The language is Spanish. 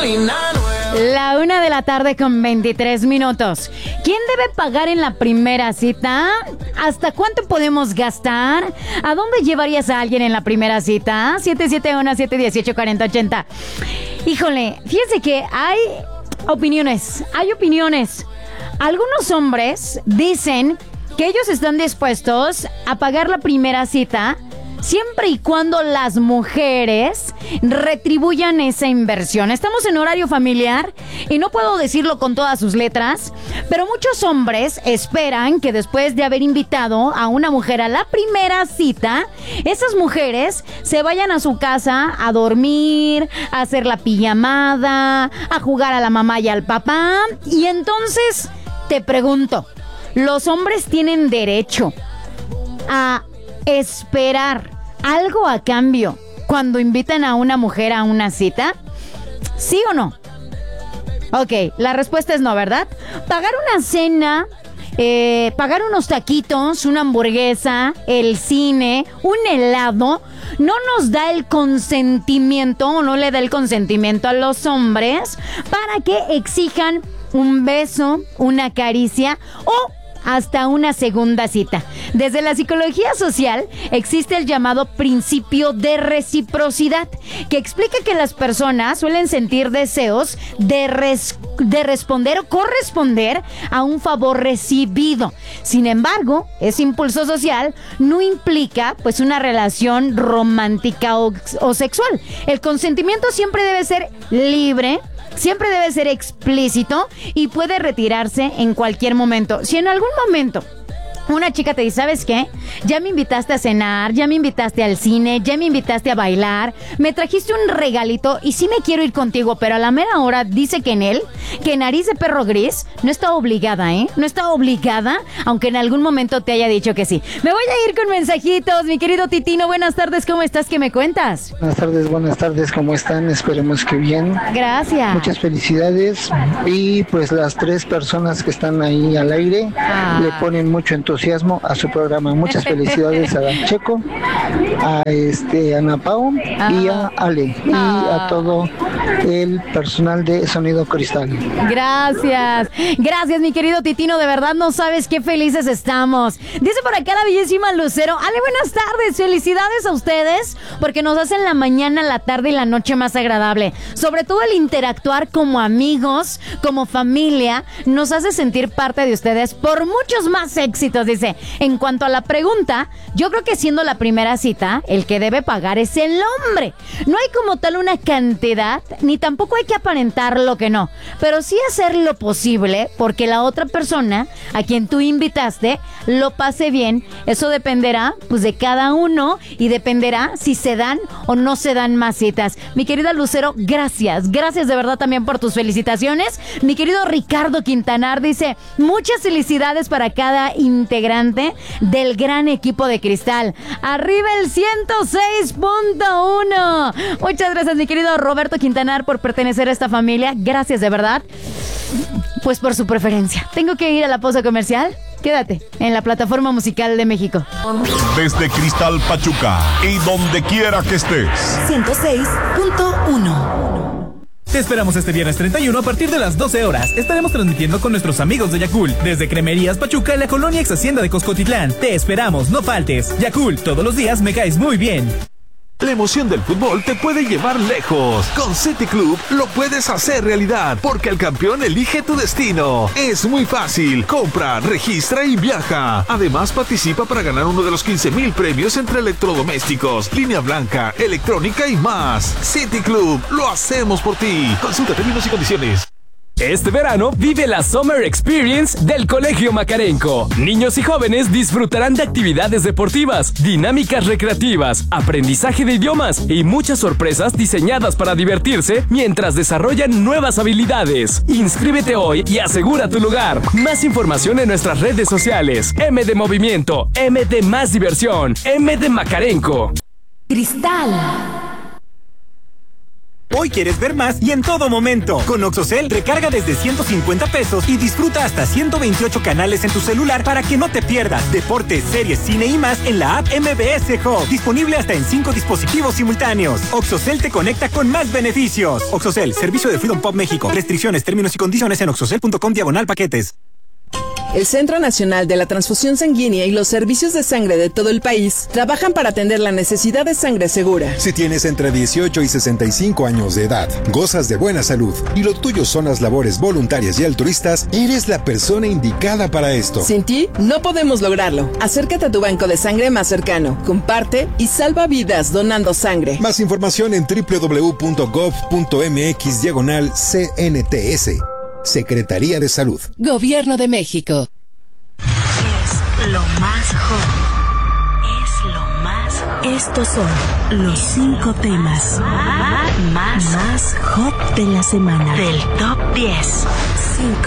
La 1:23 p.m. ¿Quién debe pagar en la primera cita? ¿Hasta cuánto podemos gastar? ¿A dónde llevarías a alguien en la primera cita? 771-718-4080. Híjole, fíjense que hay opiniones. Algunos hombres dicen que ellos están dispuestos a pagar la primera cita siempre y cuando las mujeres retribuyan esa inversión. Estamos en horario familiar y no puedo decirlo con todas sus letras, pero muchos hombres esperan que después de haber invitado a una mujer a la primera cita, esas mujeres se vayan a su casa a dormir, a hacer la pijamada, a jugar a la mamá y al papá. Y entonces te pregunto, ¿los hombres tienen derecho a esperar algo a cambio cuando invitan a una mujer a una cita? ¿Sí o no? Ok, la respuesta es no, ¿verdad? Pagar una cena, pagar unos taquitos, una hamburguesa, el cine, un helado, no nos da el consentimiento o no le da el consentimiento a los hombres para que exijan un beso, una caricia o hasta una segunda cita. Desde la psicología social existe el llamado principio de reciprocidad, que explica que las personas suelen sentir deseos de responder o corresponder a un favor recibido. Sin embargo, ese impulso social no implica pues una relación romántica o sexual. El consentimiento siempre debe ser libre, siempre debe ser explícito y puede retirarse en cualquier momento. Si en algún momento una chica te dice, ¿sabes qué? Ya me invitaste a cenar, ya me invitaste al cine, ya me invitaste a bailar, me trajiste un regalito y sí me quiero ir contigo, pero a la mera hora dice que nariz de perro gris, no está obligada, ¿eh? No está obligada, aunque en algún momento te haya dicho que sí. Me voy a ir con mensajitos, mi querido Titino. Buenas tardes, ¿cómo estás? ¿Qué me cuentas? Buenas tardes, ¿cómo están? Esperemos que bien. Gracias. Muchas felicidades. Y pues las 3 personas que están ahí al aire le ponen mucho entusiasmo a su programa. Muchas felicidades a Dan Checo, a Ana Pau y a Ale y a todo el personal de Sonido Cristal. Gracias, mi querido Titino, de verdad no sabes qué felices estamos. Dice por acá la bellísima Lucero, Ale, buenas tardes, felicidades a ustedes porque nos hacen la mañana, la tarde y la noche más agradable. Sobre todo el interactuar como amigos, como familia, nos hace sentir parte de ustedes por muchos más éxitos. Dice, en cuanto a la pregunta, yo creo que siendo la primera cita, el que debe pagar es el hombre. No hay como tal una cantidad, ni tampoco hay que aparentar lo que no, pero sí hacer lo posible porque la otra persona a quien tú invitaste lo pase bien. Eso dependerá pues de cada uno y dependerá si se dan o no se dan más citas. Mi querida Lucero, gracias de verdad también por tus felicitaciones. Mi querido Ricardo Quintanar dice, muchas felicidades para cada integrante del gran equipo de Cristal. Arriba el 106.1. Muchas gracias, mi querido Roberto Quintanar, por pertenecer a esta familia. Gracias de verdad, pues por su preferencia. Tengo que ir a la pausa comercial. Quédate en la plataforma musical de México. Desde Cristal Pachuca y donde quiera que estés. 106.1. Te esperamos este viernes 31 a partir de las 12 horas. Estaremos transmitiendo con nuestros amigos de Yakult desde Cremerías Pachuca en la colonia ex hacienda de Coscotitlán. Te esperamos, no faltes. Yakult, todos los días me caes muy bien. La emoción del fútbol te puede llevar lejos. Con City Club lo puedes hacer realidad, porque el campeón elige tu destino. Es muy fácil. Compra, registra y viaja. Además, participa para ganar uno de los 15,000 premios entre electrodomésticos, línea blanca, electrónica y más. City Club, lo hacemos por ti. Consulta términos y condiciones. Este verano vive la Summer Experience del Colegio Macarenco. Niños y jóvenes disfrutarán de actividades deportivas, dinámicas recreativas, aprendizaje de idiomas y muchas sorpresas diseñadas para divertirse mientras desarrollan nuevas habilidades. Inscríbete hoy y asegura tu lugar. Más información en nuestras redes sociales. M de Movimiento, M de Más Diversión, M de Macarenco. Cristal. Hoy quieres ver más y en todo momento. Con OxoCell, recarga desde 150 pesos y disfruta hasta 128 canales en tu celular para que no te pierdas deportes, series, cine y más en la app MBS Hub. Disponible hasta en 5 dispositivos simultáneos. OxoCell te conecta con más beneficios. OxoCell, servicio de Freedom Pop México. Restricciones, términos y condiciones en oxocell.com/paquetes. El Centro Nacional de la Transfusión Sanguínea y los servicios de sangre de todo el país trabajan para atender la necesidad de sangre segura. Si tienes entre 18 y 65 años de edad, gozas de buena salud y lo tuyo son las labores voluntarias y altruistas, eres la persona indicada para esto. Sin ti, no podemos lograrlo. Acércate a tu banco de sangre más cercano, comparte y salva vidas donando sangre. Más información en www.gov.mx/CNTS. Secretaría de Salud. Gobierno de México. Es lo más hot. Es lo más hot. Estos son los 5 temas más hot de la semana. Del Top 10. 5.